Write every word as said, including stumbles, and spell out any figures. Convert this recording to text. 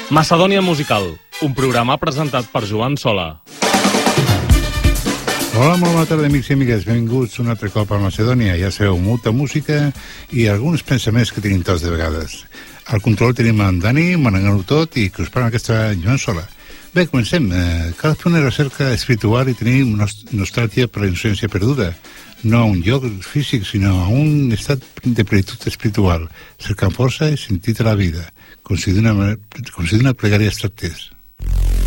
Macedònia Musical, un programa presentat per Joan Sola. Hola, molt bona tarda, amics i amigues. Benvinguts un altre cop a Macedònia. Ja sabeu, molta música i alguns pensaments que tenim tots de vegades. Al control tenim en Dani, manegant-ho tot, i que us parla aquesta Joan Sola. Bé, comencem. Eh, cal fer una recerca espiritual i tenir nostàlgia per la innocència perduda. No a un lloc físic, sinó a un estat de plenitud espiritual, cercant força i sentit a la vida, com si d'una, com si d'una pregària es tractés.